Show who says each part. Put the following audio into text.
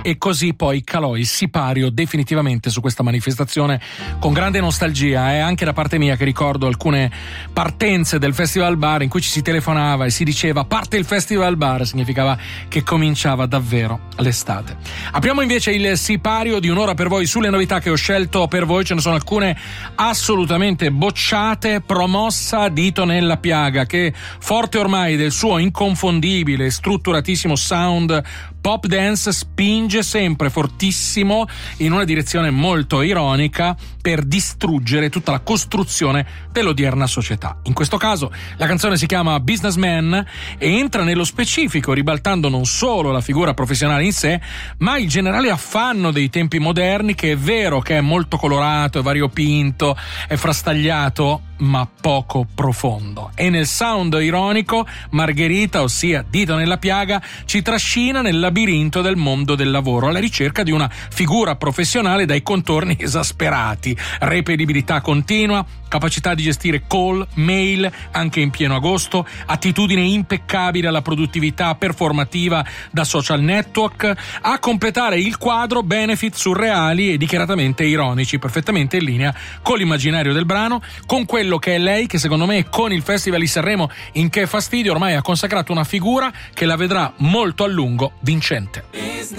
Speaker 1: e così poi calò il sipario definitivamente su questa manifestazione, con grande nostalgia, anche da parte mia, che ricordo alcune partenze del Festival Bar in cui ci si telefonava e si diceva parte il Festival Bar, significava che cominciava davvero l'estate. Apriamo invece il sipario di un'ora per voi sulle novità che ho scelto per voi. Ce ne sono alcune assolutamente bocciate. Promossa Dito nella piaga, che forte ormai del suo inconfondibile, strutturatissimo sound pop dance, spinge sempre fortissimo in una direzione molto ironica per distruggere tutta la costruzione dell'odierna società. In questo caso la canzone si chiama Businessman e entra nello specifico, ribaltando non solo la figura professionale in sé, ma il generale affanno dei tempi moderni, che è vero che è molto colorato, è variopinto, è frastagliato, ma poco profondo. E nel sound ironico Margherita, ossia Dito nella piaga, ci trascina nel labirinto del mondo del lavoro, alla ricerca di una figura professionale dai contorni esasperati, reperibilità continua, capacità di gestire call, mail anche in pieno agosto, attitudine impeccabile alla produttività performativa da social network. A completare il quadro benefit surreali e dichiaratamente ironici, perfettamente in linea con l'immaginario del brano, con quello che è lei, che secondo me con il Festival di Sanremo in Che fastidio ormai ha consacrato una figura che la vedrà molto a lungo vincente.